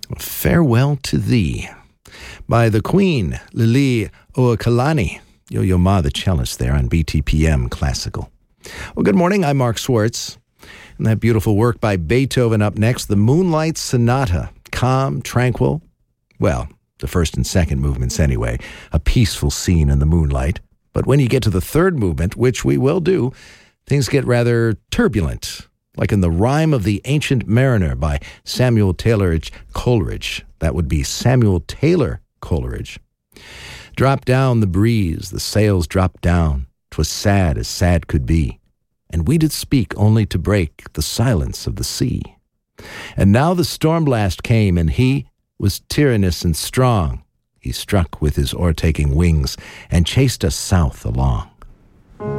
Farewell to Thee by the Queen, Lili Oakalani. Yo-Yo Ma, the cellist there on BTPM Classical. Well, good morning. I'm Mark Swartz. And that beautiful work by Beethoven up next, the Moonlight Sonata. Calm, tranquil. Well, the first and second movements anyway. A peaceful scene in the moonlight. But when you get to the third movement, which we will do, things get rather turbulent. Like in the Rime of the Ancient Mariner by Samuel Taylor Coleridge. That would be Samuel Taylor Coleridge. Drop down the breeze, the sails dropped down. 'Twas sad as sad could be. And we did speak only to break the silence of the sea. And now the storm blast came, and he was tyrannous and strong. He struck with his o'ertaking wings and chased us south along.